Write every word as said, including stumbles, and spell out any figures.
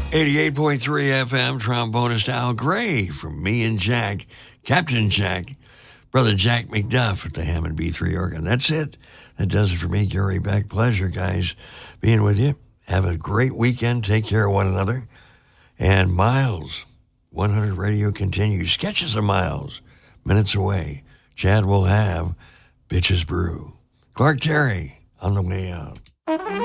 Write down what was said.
eighty-eight point three F M, trombonist Al Gray from me and Jack, Captain Jack, Brother Jack McDuff at the Hammond B three organ. That's it. That does it for me, Gary Beck. Pleasure, guys, being with you. Have a great weekend. Take care of one another. And Miles, one hundred Radio continues. Sketches of Miles, minutes away. Chad will have Bitches Brew. Clark Terry on the way out.